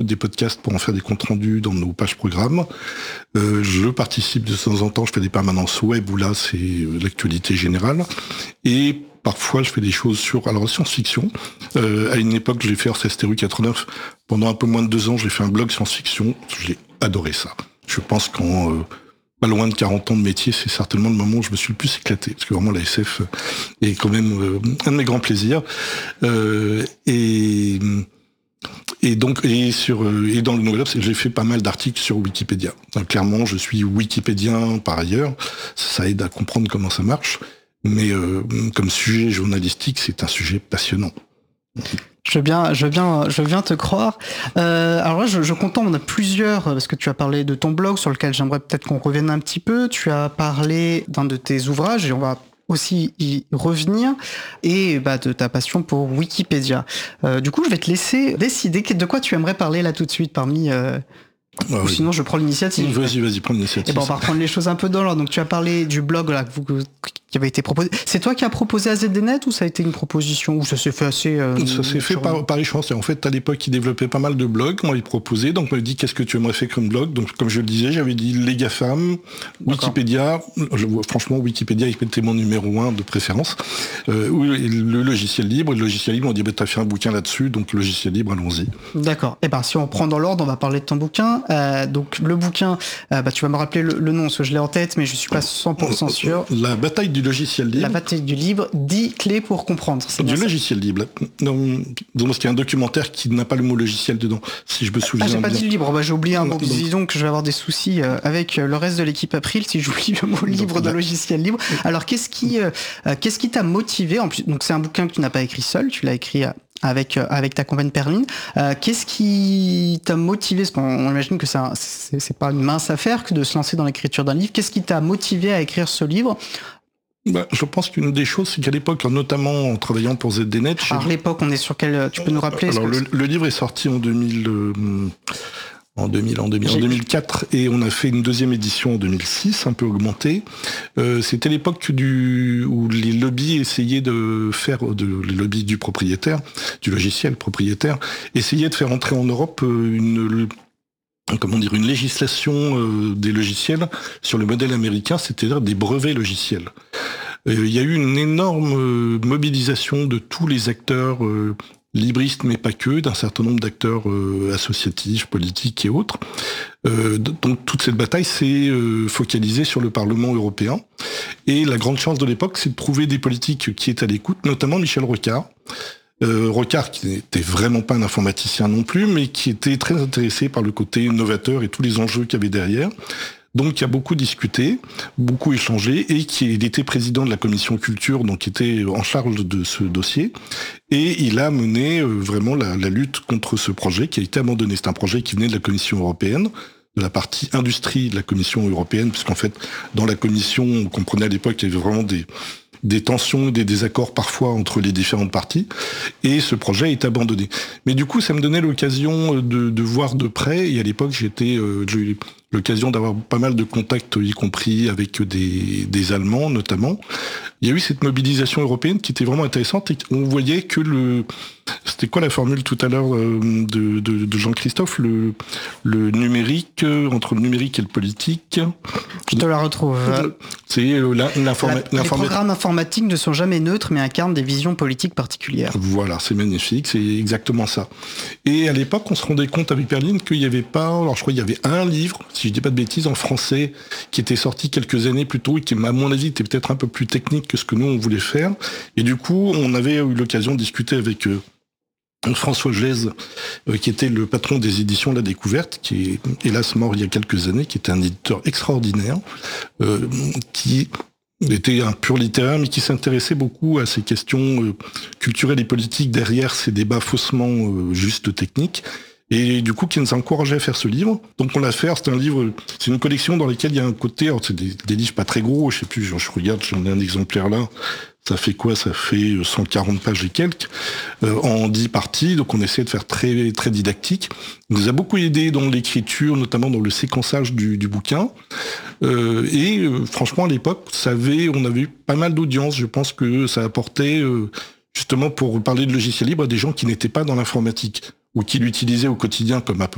des podcasts pour en faire des comptes rendus dans nos pages programmes. Je participe de temps en temps, je fais des permanences web où là c'est l'actualité générale. Et parfois je fais des choses sur science-fiction. À une époque, j'ai fait RCSTRU 89. Pendant un peu moins de 2 ans, j'ai fait un blog science-fiction. J'ai adoré ça. Je pense qu'en pas loin de 40 ans de métier, c'est certainement le moment où je me suis le plus éclaté, parce que vraiment la SF est quand même un de mes grands plaisirs. Et dans le Nouvel Obs, j'ai fait pas mal d'articles sur Wikipédia. Donc, clairement, je suis wikipédien par ailleurs. Ça aide à comprendre comment ça marche. Mais comme sujet journalistique, c'est un sujet passionnant. Je veux bien te croire. Alors là, je comprends, on a plusieurs, parce que tu as parlé de ton blog sur lequel j'aimerais peut-être qu'on revienne un petit peu. Tu as parlé d'un de tes ouvrages et on va aussi y revenir, et de ta passion pour Wikipédia. Du coup, je vais te laisser décider de quoi tu aimerais parler là tout de suite parmi... Ou sinon, je prends l'initiative. Vas-y, prends l'initiative. Et on va reprendre les choses un peu dans l'ordre. Donc, tu as parlé du blog là, qui avait été proposé. C'est toi qui as proposé à ZDNet ou ça a été une proposition ou ça s'est fait assez... Ça s'est fait par échange. En fait, à l'époque, il développait pas mal de blogs. On m'avait proposé. Donc, on m'avait dit qu'est-ce que tu aimerais faire comme blog. Donc, comme je le disais, j'avais dit les GAFAM, Wikipédia. Franchement, Wikipédia était mon numéro 1 de préférence. Le logiciel libre. Et le logiciel libre, on dit t'as fait un bouquin là-dessus. Donc, logiciel libre, allons-y. D'accord. Et si on prend dans l'ordre, on va parler de ton bouquin. Donc, le bouquin, tu vas me rappeler le nom, parce que je l'ai en tête, mais je suis pas 100% sûr. La bataille du logiciel libre. La bataille du libre, 10 clés pour comprendre. Du logiciel libre. Non, parce qu'il y a un documentaire qui n'a pas le mot logiciel dedans, si je me souviens bien. J'ai pas dit le libre, j'ai oublié un mot. Disons que je vais avoir des soucis avec le reste de l'équipe April si j'oublie le mot libre de logiciel libre. Alors, qu'est-ce qui t'a motivé? En plus, donc c'est un bouquin que tu n'as pas écrit seul, tu l'as écrit avec ta compagne Perline. Qu'est-ce qui t'a motivé? Parce qu'on imagine que c'est pas une mince affaire que de se lancer dans l'écriture d'un livre. Qu'est-ce qui t'a motivé à écrire ce livre? Je pense qu'une des choses, c'est qu'à l'époque, notamment en travaillant pour ZDNet... Alors l'époque, on est sur quel... Tu peux nous rappeler? Alors le livre est sorti en 2004 et on a fait une deuxième édition en 2006, un peu augmentée. C'était l'époque où les lobbies essayaient de faire, les lobbies du propriétaire, du logiciel propriétaire, essayaient de faire entrer en Europe une législation des logiciels sur le modèle américain, c'est-à-dire des brevets logiciels. Il y a eu une énorme mobilisation de tous les acteurs libristes, mais pas que, d'un certain nombre d'acteurs associatifs, politiques et autres. Donc toute cette bataille s'est focalisée sur le Parlement européen. Et la grande chance de l'époque, c'est de trouver des politiques qui étaient à l'écoute, notamment Michel Rocard. Rocard, qui n'était vraiment pas un informaticien non plus, mais qui était très intéressé par le côté novateur et tous les enjeux qu'il y avait derrière. Donc, qui a beaucoup discuté, beaucoup échangé, et il était président de la commission culture, donc qui était en charge de ce dossier. Et il a mené vraiment la lutte contre ce projet qui a été abandonné. C'est un projet qui venait de la Commission européenne, de la partie industrie de la Commission européenne, puisqu'en fait, dans la commission, on comprenait à l'époque qu'il y avait vraiment des tensions, des désaccords parfois entre les différentes parties, et ce projet est abandonné. Mais du coup, ça me donnait l'occasion de voir de près, et à l'époque, j'ai eu l'occasion d'avoir pas mal de contacts, y compris avec des Allemands notamment. Il y a eu cette mobilisation européenne qui était vraiment intéressante, et on voyait que c'était quoi la formule tout à l'heure de Jean-Christophe, le numérique, entre le numérique et le politique. Je te la retrouve. C'est l'informatique. Les programmes informatiques ne sont jamais neutres, mais incarnent des visions politiques particulières. Voilà, c'est magnifique, c'est exactement ça. Et à l'époque, on se rendait compte avec Perline qu'il n'y avait pas, alors je crois qu'il y avait un livre, si je dis pas de bêtises, en français, qui était sorti quelques années plus tôt, et qui, à mon avis, était peut-être un peu plus technique que ce que nous, on voulait faire. Et du coup, on avait eu l'occasion de discuter avec François Gèze, qui était le patron des éditions La Découverte, qui est hélas mort il y a quelques années, qui était un éditeur extraordinaire, qui était un pur littéraire, mais qui s'intéressait beaucoup à ces questions culturelles et politiques derrière ces débats faussement juste techniques. Et du coup, qui nous a encouragé à faire ce livre. Donc on l'a fait, c'est une collection dans laquelle il y a un côté, alors c'est des livres pas très gros, je sais plus, je regarde, j'en ai un exemplaire là, ça fait quoi? Ça fait 140 pages et quelques, en 10 parties, donc on essaie de faire très, très didactique. Il nous a beaucoup aidé dans l'écriture, notamment dans le séquençage du bouquin. Franchement, à l'époque, on avait eu pas mal d'audience, je pense que ça apportait, justement pour parler de logiciel libre, à des gens qui n'étaient pas dans l'informatique, ou qui l'utilisaient au quotidien comme à peu